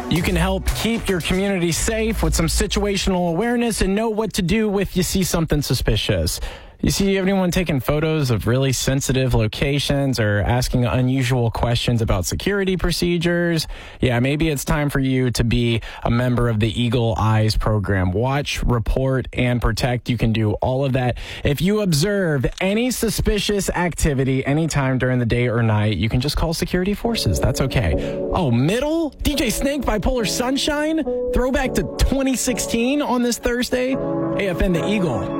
You can help keep your community safe with some situational awareness and know what to do if you see something suspicious. You see anyone taking photos of really sensitive locations or asking unusual questions about security procedures? Yeah, maybe it's time for you to be a member of the Eagle Eyes program. Watch, report, and protect. You can do all of that. If you observe any suspicious activity anytime during the day or night, you can just call security forces. That's okay. Oh, Middle? DJ Snake, Bipolar Sunshine? Throwback to 2016 on this Thursday? AFN the Eagle.